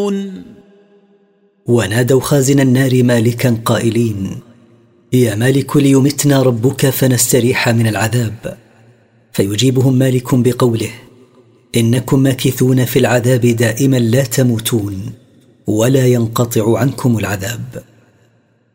ونادوا خازن النار مالكا قائلين: يا مالك ليمتنا ربك فنستريح من العذاب. فيجيبهم مالك بقوله: إنكم ماكثون في العذاب دائما لا تموتون ولا ينقطع عنكم العذاب.